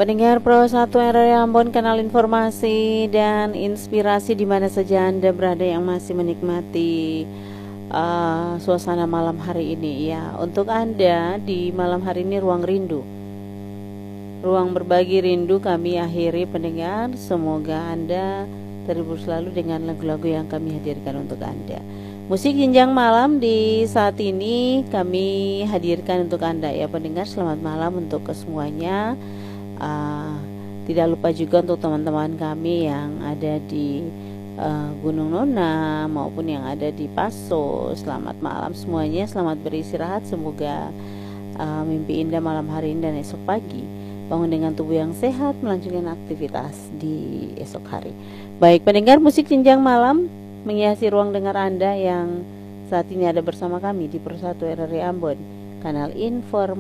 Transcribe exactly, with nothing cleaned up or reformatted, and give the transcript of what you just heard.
Pendengar Pro satu R R I Ambon, kanal informasi dan inspirasi di mana saja Anda berada yang masih menikmati uh, suasana malam hari ini ya. Untuk Anda di malam hari ini ruang rindu, ruang berbagi rindu kami akhiri pendengar. Semoga Anda terhibur selalu dengan lagu-lagu yang kami hadirkan untuk Anda. Musik jenjang malam di saat ini kami hadirkan untuk Anda ya pendengar. Selamat malam untuk kesemuanya. Uh, tidak lupa juga untuk teman-teman kami yang ada di uh, Gunung Nona maupun yang ada di Paso. Selamat malam semuanya, selamat beristirahat. Semoga uh, mimpi indah malam hari ini dan esok pagi. Bangun dengan tubuh yang sehat, melanjutkan aktivitas di esok hari. Baik pendengar, musik jenjang malam menghiasi ruang dengar Anda yang saat ini ada bersama kami di Pro satu R R I Ambon, kanal informasi